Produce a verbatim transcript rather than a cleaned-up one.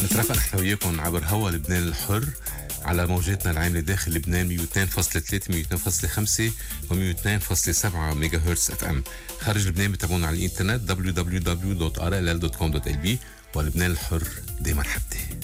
نترافق نحن وياكم عبر هوا لبنان الحر على موجاتنا العاملة داخل لبنان مية واثنين فاصلة ثلاثة مية واثنين فاصلة خمسة و مية واثنين فاصلة سبعة ميجا هرتز اف ام. خارج لبنان بتابعونا على الانترنت دبليو دبليو دبليو دوت ار ال ال دوت كوم دوت ال بي. ولبنان الحر دايما حدي.